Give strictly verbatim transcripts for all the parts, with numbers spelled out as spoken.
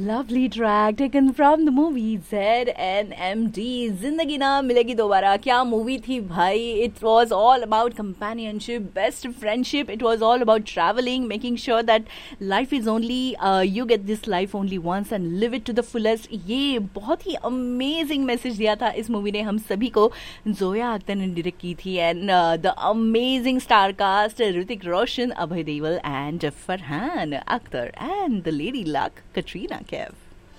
Lovely track taken from the movie Z N M D. जिंदगी ना मिलेगी दोबारा. क्या मूवी थी भाई. It was all about companionship, best friendship. It was all about traveling, making sure that life is only uh, you get this life only once and live it to the fullest. ये बहुत ही amazing message दिया था इस movie ने हम सभी को. जोया अख्तर ने डायरेक्ट की थी and uh, the amazing star cast Hrithik Roshan, Abhay Deol and Farhan Akhtar and the lady luck Katrina Kaif.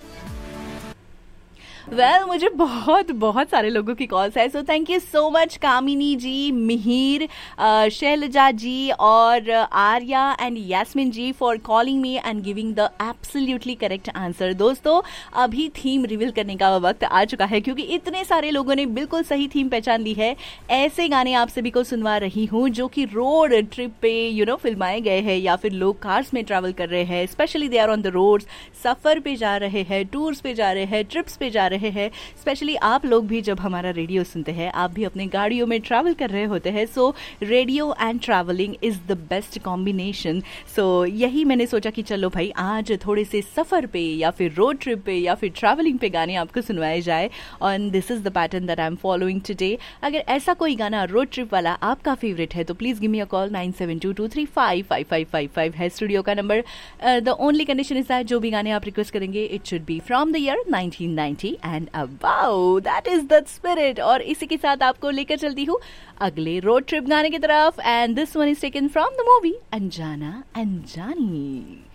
Well well, मुझे बहुत बहुत सारे लोगों की कॉल्स है. So thank you so much कामिनी जी, मिहिर, शैलजा जी और Arya and Yasmin ji for calling me and giving the absolutely correct answer. दोस्तों अभी थीम रिवील करने का वक्त आ चुका है क्योंकि इतने सारे लोगों ने बिल्कुल सही थीम पहचान ली है. ऐसे गाने आप सभी को सुनवा रही हूँ जो कि रोड ट्रिप पे यू नो फिल्माए गए हैं या फिर लोग कार्स में ट्रैवल कर रहे हैं. Specially they are on the roads, सफर पे जा रहे हैं, टूर्स पे जा रहे हैं, ट्रिप्स पे जा रहे हैं. स्पेशली आप लोग भी जब हमारा रेडियो सुनते हैं, आप भी अपने गाड़ियों में ट्रैवल कर रहे होते हैं. सो radio and travelling is the best combination. सो यही मैंने सोचा कि चलो भाई आज थोड़े से सफर पे या फिर रोड ट्रिप पे या फिर ट्रैवलिंग पे गाने आपको सुनवाए जाए. And this is the pattern that I am following today. अगर ऐसा कोई गाना रोड ट्रिप वाला आपका फेवरेट है तो please give me a call. Nine seven to to three five five five five five है स्टूडियो का number. The only condition is that जो भी गाने आप रिक्वेस्ट करेंगे it should be from the year nineteen ninety and Wow, that is the spirit. और इसी के साथ आपको लेकर चलती हूँ अगले रोड ट्रिप गाने की तरफ. And this one is taken from the movie Anjana Anjani.